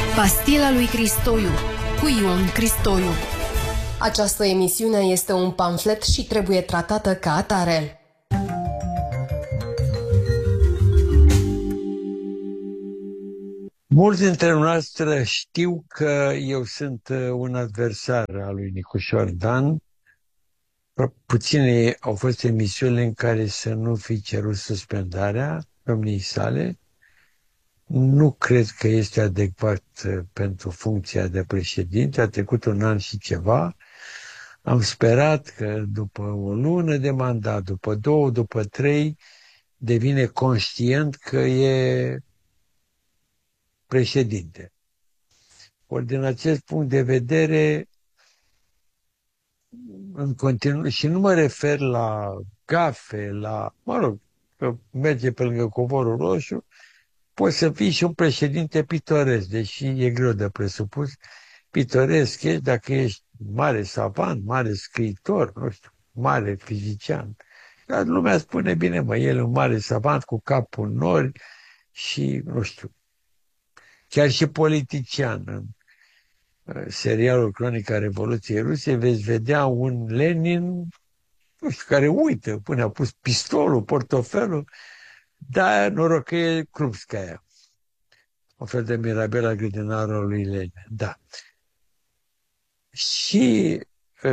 Pastila lui Cristoiu cu Ion Cristoiu. Această emisiune este un pamflet și trebuie tratată ca atare. Mulți dintre noastre știu că eu sunt un adversar al lui Nicușor Dan. Puține au fost emisiuni în care să nu fi cerut suspendarea domniei sale. Nu cred că este adecvat pentru funcția de președinte. A trecut un an și ceva. Am sperat că după o lună de mandat, după 2, după 3, devine conștient că e președinte. Ori din acest punct de vedere, în continuu, și nu mă refer la gafe, că merge pe lângă covorul roșu, poți să fii și un președinte pitoresc, deși e greu de presupus. Pitoresc ești dacă ești mare savant, mare scriitor, nu știu, mare fizician. Dar lumea spune, bine, el e un mare savant cu capul în nori și, nu știu, chiar și politician. În serialul Cronica Revoluției Ruse veți vedea un Lenin, nu știu, care uită, până a pus pistolul, portofelul, dar noroc că e Krupskaya. Un fel de Mirabela grădinarul lui Lenin. Da. Și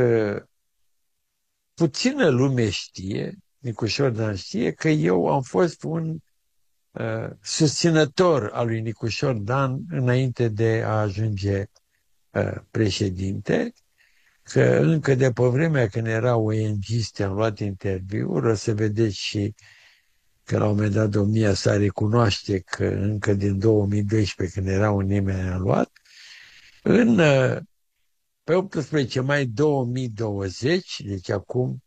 puțină lume știe, Nicușor Dan știe, că eu am fost un susținător al lui Nicușor Dan înainte de a ajunge președinte, că încă de pe vremea când era ONG-iste am luat interviuri, o să vedeți și că la un moment dat domnia sa recunoaște că încă din 2012, când era un nimeni a luat, pe 18 mai 2020, deci acum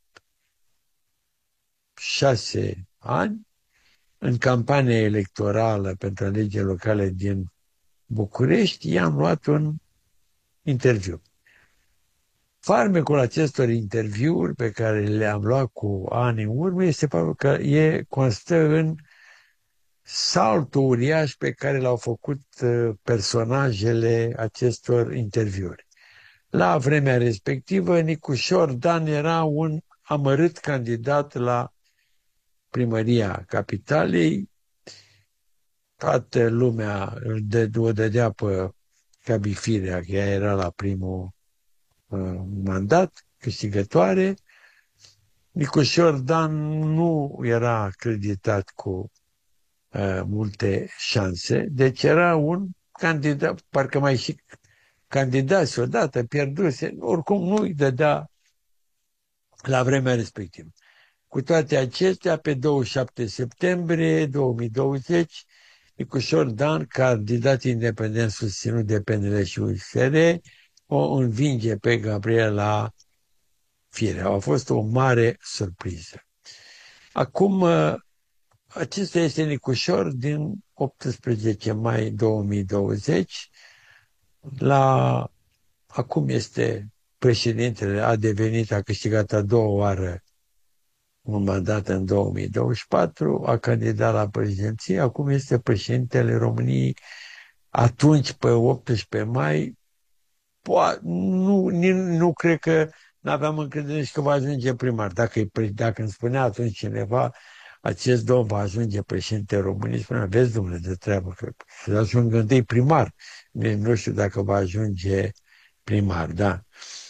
6 ani, în campania electorală pentru alegeri locale din București, i-am luat un interviu. Farmecul acestor interviuri pe care le-am luat cu ani în urmă este faptul că constă în saltul uriaș pe care l-au făcut personajele acestor interviuri. La vremea respectivă, Nicușor Dan era un amărât candidat la primăria capitalei. Toată lumea o dădea pe Gabi Firea, că ea era la primul mandat, câștigătoare. Nicușor Dan nu era acreditat cu multe șanse, deci era un candidat, parcă mai și candidați odată, pierduse, oricum nu îi dădea la vremea respectivă. Cu toate acestea, pe 27 septembrie 2020, Nicușor Dan, candidat independent susținut de PNL și USR, o învinge pe Gabriela Firea. A fost o mare surpriză. Acum, acesta este Nicușor din 18 mai 2020. Acum este președintele, a câștigat a doua oară un mandat în 2024, a candidat la președinție, acum este președintele României. Atunci, pe 18 mai, nu cred că n-aveam încredere nici că va ajunge primar. Dacă îmi spunea atunci cineva, acest domn va ajunge președinte României, spunea, vezi, domnule, de treabă, că să ajungă întâi primar. Nu știu dacă va ajunge primar, da.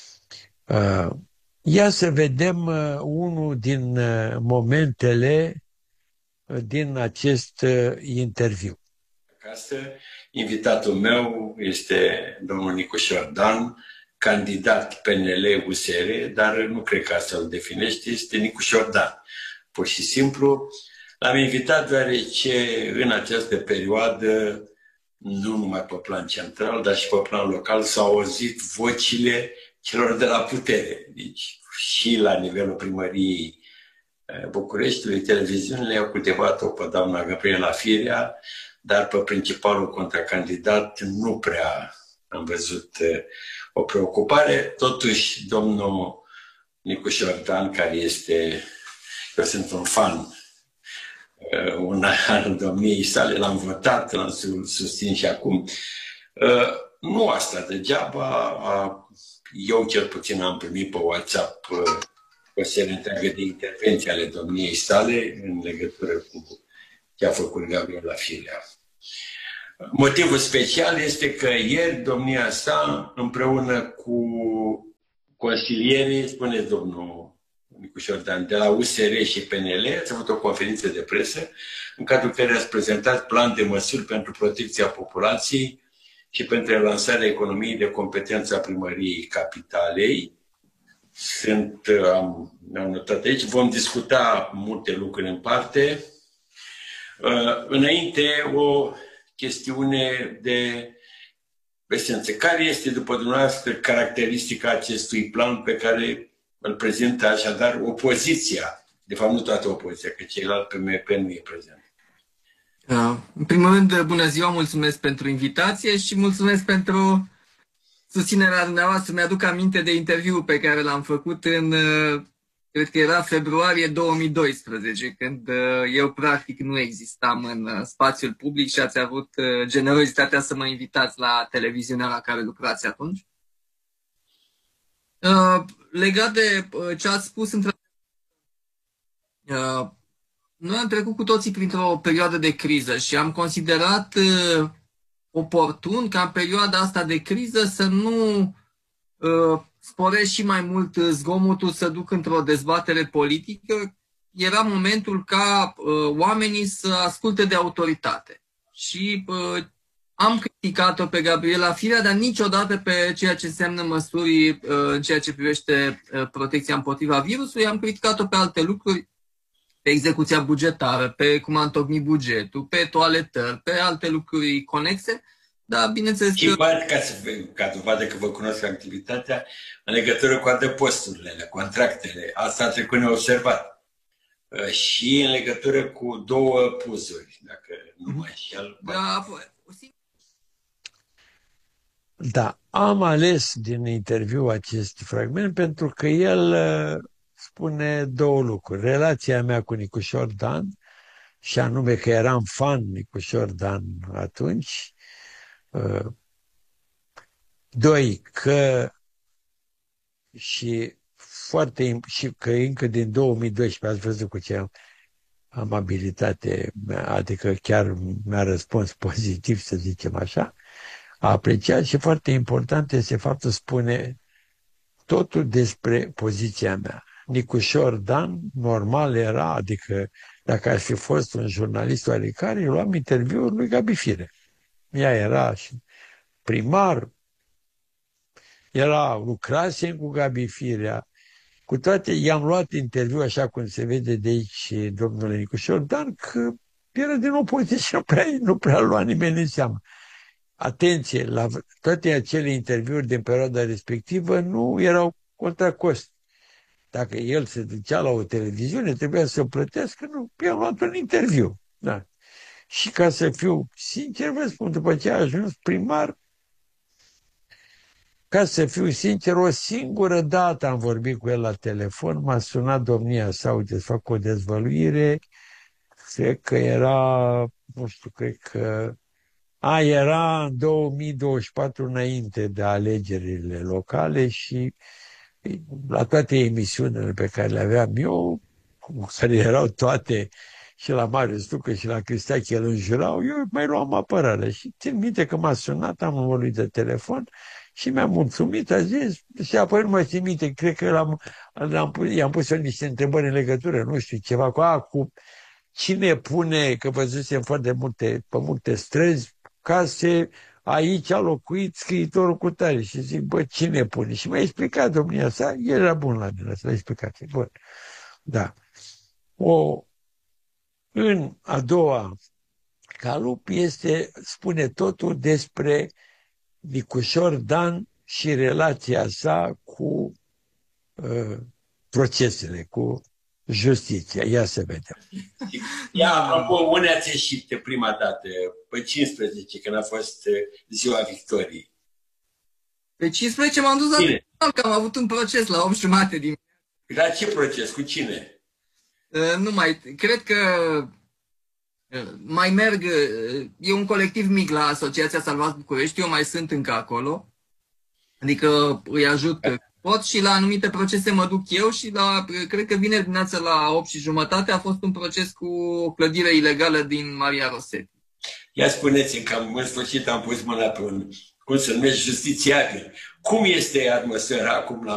Ia să vedem unul din momentele din acest interviu. Invitatul meu este domnul Nicușor Dan, candidat PNL-USR, dar nu cred că asta îl definește, este Nicușor Dan. Pur și simplu l-am invitat deoarece în această perioadă, nu numai pe plan central, dar și pe plan local, s-au auzit vocile celor de la putere. Deci și la nivelul primăriei Bucureștiului, televiziunile au cultivat-o pe doamna Gabriela Firea, dar pe principalul contracandidat nu prea am văzut o preocupare. Totuși, domnul Nicușor Dan, care este, eu sunt un fan, un al domniei sale, l-am votat, l-am susțin și acum, Nu asta degeaba. Eu cel puțin am primit pe WhatsApp o serie întreagă de intervenții ale domniei sale în legătură cu ce a făcut Gabriela Firea. Motivul special este că ieri domnia sa, împreună cu consilierii, spune domnul Nicușor Dan, de la USR și PNL, ați avut o conferință de presă în cadrul care ați prezentat plan de măsuri pentru protecția populației și pentru relansarea economiei de competență a primăriei Capitalei. Am notat aici, vom discuta multe lucruri în parte. Înainte, o chestiune de esență. Care este, după dumneavoastră, caracteristica acestui plan pe care îl prezintă așadar opoziția? De fapt, nu toată opoziția, că ceilalți PMP nu e prezent. În primul rând, bună ziua, mulțumesc pentru invitație și mulțumesc pentru susținerea dumneavoastră. Mi-aduc aminte de interviul pe care l-am făcut în, cred că era februarie 2012, când eu practic nu existam în spațiul public și ați avut generozitatea să mă invitați la televiziunea la care lucrați atunci. Legat de ce ați spus, noi am trecut cu toții printr-o perioadă de criză și am considerat oportun ca în perioada asta de criză să nu sporesc și mai mult zgomotul, să duc într-o dezbatere politică. Era momentul ca oamenii să asculte de autoritate. Și am criticat-o pe Gabriela Firea, dar niciodată pe ceea ce înseamnă măsuri în ceea ce privește protecția împotriva virusului. Am criticat-o pe alte lucruri, pe execuția bugetară, pe cum a întocmit bugetul, pe toaletări, pe alte lucruri conexe, dar bineînțeles și ca dovadă că vă cunosc activitatea, în legătură cu adăposturile, contractele, asta a trecut neobservat. Și în legătură cu 2 puzuri, dacă nu mă înșel. Da, am ales din interviu acest fragment pentru că el spune 2 lucruri. Relația mea cu Nicușor Dan, și anume că eram fan Nicușor Dan atunci. 2, că și că încă din 2012 ați văzut cu ce amabilitate, adică chiar mi-a răspuns pozitiv, să zicem așa, a apreciat și foarte important este faptul, spune totul despre poziția mea. Nicușor Dan, normal era, adică dacă aș fi fost un jurnalist oarecare, luam interviul lui Gabi Fire. Ea era și primar, lucrasem cu Gabi Firea, cu toate, i-am luat interviu, așa cum se vede de aici, domnule Nicușor Dan, că era din opoziție și nu prea lua nimeni în seamă. Atenție, la toate acele interviuri din perioada respectivă nu erau contra cost. Dacă el se ducea la o televiziune, trebuia să plătească, nu, i-am luat un interviu. Da. Și ca să fiu sincer, vă spun, după ce a ajuns primar, ca să fiu sincer, o singură dată am vorbit cu el la telefon, m-a sunat domnia sa, uite, să fac o dezvăluire, cred că era, nu știu, cred că era în 2024 înainte de alegerile locale și la toate emisiunile pe care le aveam eu, care erau toate, și la Marius Tucă și la Cristache îl înjurau, eu mai luam apărare. Și țin minte că m-a sunat, am vorbit de telefon și mi-a mulțumit, a zis, și apoi nu mai țin minte, cred că i-am pus eu niște întrebări în legătură, nu știu, ceva cu cine pune, că văzusem foarte pe multe străzi, case, aici a locuit scriitorul cu tare. Și zic, bă, cine pune? Și mi-a explicat domnia sa, el era bun la mine, să-l explicați. Bun. Da. În a doua calup spune totul despre Nicușor Dan și relația sa cu procesele, cu justiția. Ia să vedem. Apropo, unde ați ieșit de prima dată? Pe 15, când a fost ziua victoriei. Pe 15 m-am dus la tribunal, că am avut un proces la 8:30 dimineața. Dar ce proces? Cu cine? Nu mai... Cred că Mai merg, e un colectiv mic la Asociația Salvați București, eu mai sunt încă acolo, adică îi ajut pot și la anumite procese mă duc eu și cred că vineri dimineața la 8:30 a fost un proces cu o clădire ilegală din Maria Rosetti. Ia spuneți-mi că în sfârșit am pus mâna pe un, cum se numește, justițiabil. Cum este atmosfera acum la